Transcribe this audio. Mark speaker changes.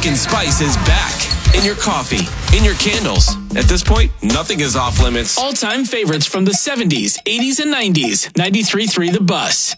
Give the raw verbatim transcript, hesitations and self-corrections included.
Speaker 1: pumpkin spice is back. In your coffee, in your candles. At this point, nothing is off limits.
Speaker 2: All-time favorites from the seventies, eighties, and nineties. ninety-three point three The Bus.